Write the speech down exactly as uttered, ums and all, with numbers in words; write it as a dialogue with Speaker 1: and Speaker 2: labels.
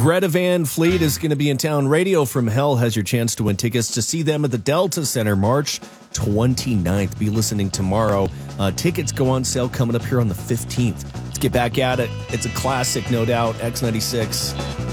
Speaker 1: Greta Van Fleet is going to be in town. Radio from Hell has your chance to win tickets to see them at the Delta Center March twenty-ninth. Be listening tomorrow. Uh, tickets go on sale coming up here on the fifteenth. Let's get back at it. It's a classic, no doubt. X ninety-six.